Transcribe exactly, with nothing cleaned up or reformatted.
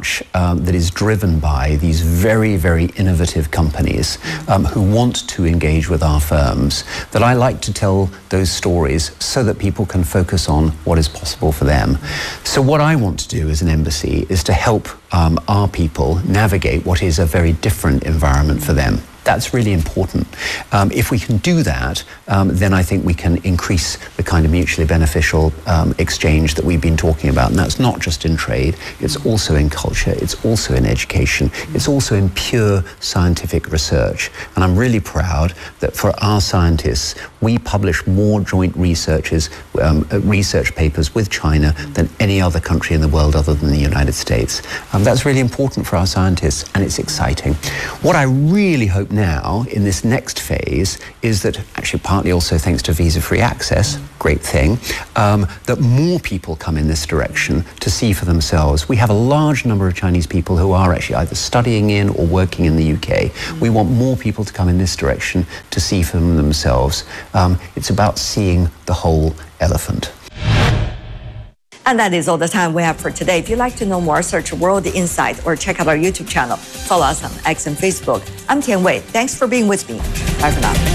much um, that is driven by these very, very innovative companies um, who want to engage with our firms, that I like to tell those stories so that people can focus on what is possible for them. So what I want to do as an embassy is to help um, our people navigate what is a very different environment for them. That's really important. Um, if we can do that, um, then I think we can increase the kind of mutually beneficial um, exchange that we've been talking about. And that's not just in trade, it's also in culture, it's also in education, it's also in pure scientific research. And I'm really proud that for our scientists, we publish more joint researches, um, research papers with China than any other country in the world other than the United States. Um, that's really important for our scientists, and it's exciting. What I really hope now in this next phase is that, actually partly also thanks to visa-free access, great thing, um, that more people come in this direction to see for themselves. We have a large number of Chinese people who are actually either studying in or working in the U K. We want more people to come in this direction to see for them themselves. Um, it's about seeing the whole elephant. And that is all the time we have for today. If you'd like to know more, search World Insight or check out our YouTube channel. Follow us on X and Facebook. I'm Tian Wei. Thanks for being with me. Bye for now.